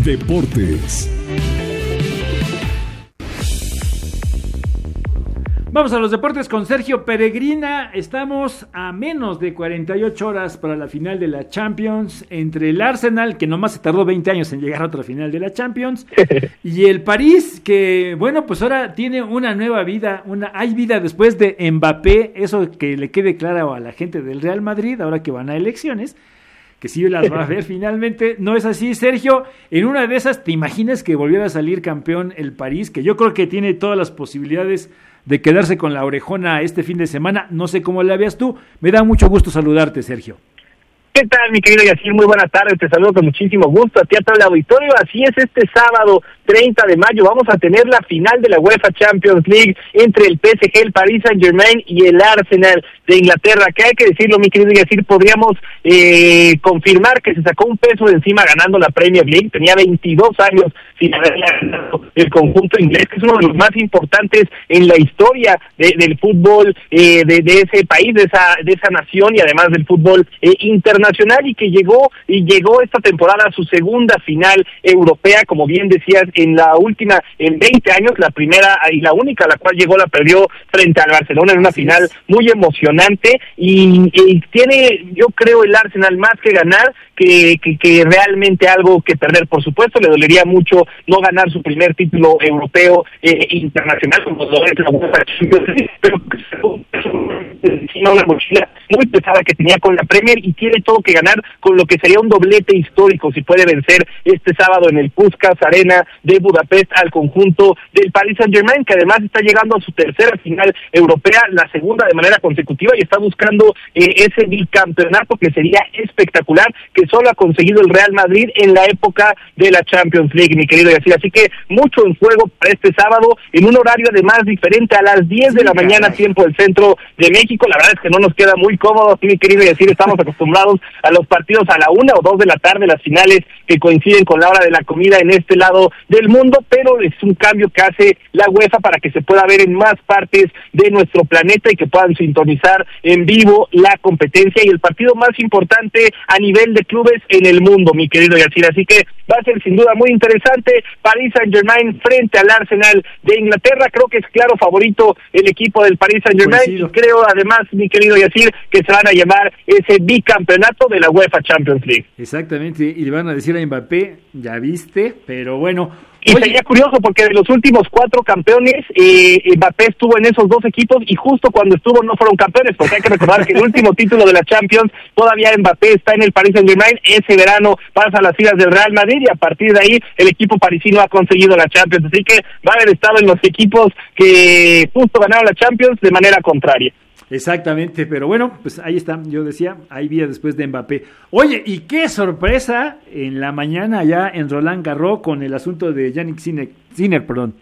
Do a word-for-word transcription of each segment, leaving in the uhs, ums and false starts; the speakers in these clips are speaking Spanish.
Deportes. Vamos a los deportes con Sergio Peregrina. Estamos a menos de cuarenta y ocho horas para la final de la Champions entre el Arsenal, que nomás se tardó veinte años en llegar a otra final de la Champions, y el París, que bueno, pues ahora tiene una nueva vida, una hay vida después de Mbappé, eso que le quede claro a la gente del Real Madrid, ahora que van a elecciones, que sí las va a ver finalmente. No es así, Sergio. En una de esas, ¿te imaginas que volviera a salir campeón el París? Que yo creo que tiene todas las posibilidades de quedarse con la orejona este fin de semana. No sé cómo la veas tú. Me da mucho gusto saludarte, Sergio. ¿Qué tal, mi querido Yacir? Muy buenas tardes, te saludo con muchísimo gusto a ti, a todo el auditorio. Así es, este sábado treinta de mayo vamos a tener la final de la UEFA Champions League entre el P S G, el Paris Saint-Germain y el Arsenal de Inglaterra, que hay que decirlo, mi querido Yacir, podríamos eh, confirmar que se sacó un peso de encima ganando la Premier League. Tenía veintidós años sin haber ganado el conjunto inglés, que es uno de los más importantes en la historia de, del fútbol eh, de, de ese país, de esa de esa nación, y además del fútbol eh, internacional, y que llegó y llegó esta temporada a su segunda final europea, como bien decías, en la última, en veinte años, la primera y la única a la cual llegó la perdió frente al Barcelona en una Así final es. muy emocionante, y, y tiene, yo creo, el Arsenal más que ganar que, que, que realmente algo que perder. Por supuesto, le dolería mucho no ganar su primer título europeo eh, internacional, como lo es la UEFA Champions League, pero encima una mochila muy pesada que tenía con la Premier, y tiene todo que ganar con lo que sería un doblete histórico si puede vencer este sábado en el Puskás Arena de Budapest al conjunto del Paris Saint-Germain, que además está llegando a su tercera final europea, la segunda de manera consecutiva, y está buscando eh, ese bicampeonato que sería espectacular, que solo ha conseguido el Real Madrid en la época de la Champions League, mi querido Yacir. Así que mucho en juego para este sábado, en un horario además diferente, a las diez sí, de la mañana, caray. Tiempo del centro de México. La verdad es que no nos queda muy cómodo, mi querido Yacir, estamos acostumbrados a los partidos a la una o dos de la tarde, las finales que coinciden con la hora de la comida en este lado del mundo, pero es un cambio que hace la UEFA para que se pueda ver en más partes de nuestro planeta y que puedan sintonizar en vivo la competencia y el partido más importante a nivel de clubes en el mundo, mi querido Yacir. Así que va a ser sin duda muy interesante. Paris Saint-Germain frente al Arsenal de Inglaterra. Creo que es claro favorito el equipo del Paris Saint-Germain, y creo además, mi querido Yacir, que se van a llamar ese bicampeonato de la UEFA Champions League. Exactamente, y le van a decir a Mbappé, ya viste, pero bueno. Y Oye. sería curioso porque de los últimos cuatro campeones, eh, Mbappé estuvo en esos dos equipos, y justo cuando estuvo no fueron campeones, porque hay que recordar que el último título de la Champions, todavía Mbappé está en el Paris Saint-Germain. Ese verano pasa a las filas del Real Madrid, y a partir de ahí el equipo parisino ha conseguido la Champions. Así que va a haber estado en los equipos que justo ganaron la Champions de manera contraria. Exactamente, pero bueno, pues ahí está, yo decía, hay vida después de Mbappé. Oye, y qué sorpresa en la mañana allá en Roland Garros con el asunto de Jannik Sinner, Sinner, perdón.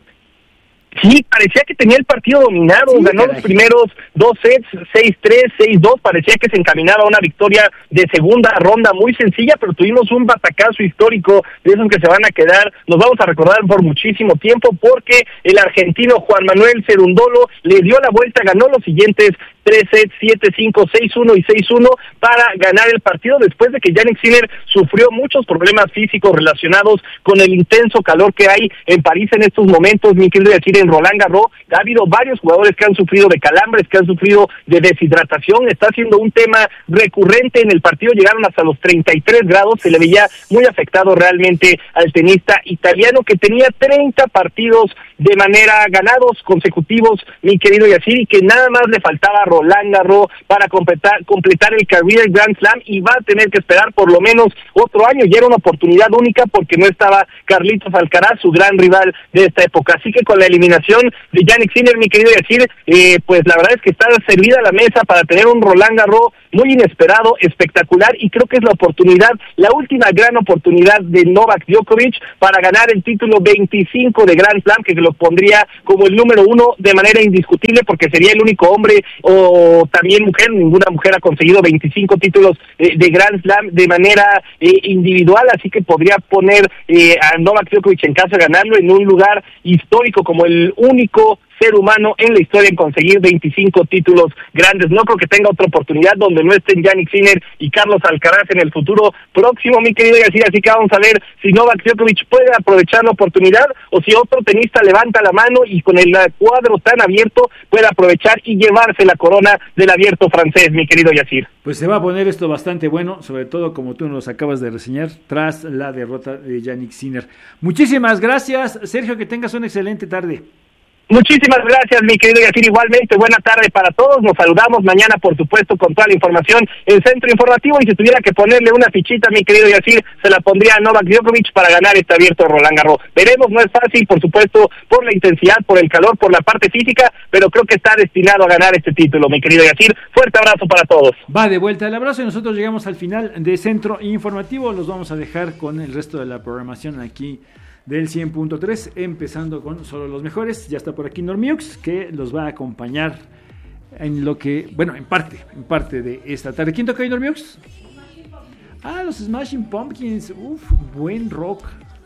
Sí, parecía que tenía el partido dominado, sí, ganó caray. Los primeros dos sets, seis tres, seis dos, parecía que se encaminaba a una victoria de segunda ronda muy sencilla, pero tuvimos un batacazo histórico de esos que se van a quedar, nos vamos a recordar por muchísimo tiempo, porque el argentino Juan Manuel Cerundolo le dio la vuelta, ganó los siguientes tres sets, siete cinco, seis uno y seis uno para ganar el partido, después de que Jannik Sinner sufrió muchos problemas físicos relacionados con el intenso calor que hay en París en estos momentos, mi querido decir, en Roland Garros. Ha habido varios jugadores que han sufrido de calambres, que han sufrido de deshidratación, está siendo un tema recurrente en el partido, llegaron hasta los treinta y tres grados, se le veía muy afectado realmente al tenista italiano, que tenía treinta partidos de manera ganados consecutivos, mi querido Yacir, y que nada más le faltaba a Roland Garros para completar, completar el Career Grand Slam, y va a tener que esperar por lo menos otro año. Ya era una oportunidad única porque no estaba Carlitos Alcaraz, su gran rival de esta época. Así que con la eliminación de Jannik Sinner, mi querido Yacir, eh, pues la verdad es que está servida la mesa para tener un Roland Garros muy inesperado, espectacular, y creo que es la oportunidad, la última gran oportunidad de Novak Djokovic para ganar el título veinticinco de Grand Slam, que lo pondría como el número uno de manera indiscutible, porque sería el único hombre o también mujer, ninguna mujer ha conseguido veinticinco títulos eh, de Grand Slam de manera eh, individual, así que podría poner eh, a Novak Djokovic, en caso de ganarlo, en un lugar histórico como el único ser humano en la historia en conseguir veinticinco títulos grandes. No creo que tenga otra oportunidad donde no estén Jannik Sinner y Carlos Alcaraz en el futuro próximo, mi querido Yacir, así que vamos a ver si Novak Djokovic puede aprovechar la oportunidad o si otro tenista levanta la mano y con el cuadro tan abierto puede aprovechar y llevarse la corona del abierto francés, mi querido Yacir. Pues se va a poner esto bastante bueno, sobre todo como tú nos acabas de reseñar, tras la derrota de Jannik Sinner. Muchísimas gracias, Sergio, que tengas una excelente tarde. Muchísimas gracias, mi querido Yacir, igualmente, buena tarde para todos, nos saludamos mañana, por supuesto, con toda la información en Centro Informativo, y si tuviera que ponerle una fichita, mi querido Yacir, se la pondría a Novak Djokovic para ganar este abierto Roland Garros. Veremos, no es fácil, por supuesto, por la intensidad, por el calor, por la parte física, pero creo que está destinado a ganar este título, mi querido Yacir. Fuerte abrazo para todos. Va de vuelta el abrazo y nosotros llegamos al final de Centro Informativo, los vamos a dejar con el resto de la programación aquí del cien punto tres, empezando con Solo los Mejores. Ya está por aquí Normiux, que los va a acompañar en lo que, bueno, en parte, en parte de esta tarde. ¿Quién toca ahí, Normiux? Ah, los Smashing Pumpkins. Uf, buen rock.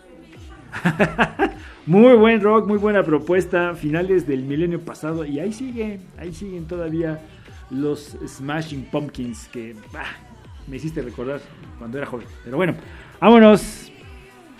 Muy buen rock, muy buena propuesta. Finales del milenio pasado, y ahí siguen, ahí siguen todavía los Smashing Pumpkins, que bah, me hiciste recordar cuando era joven. Pero bueno, vámonos.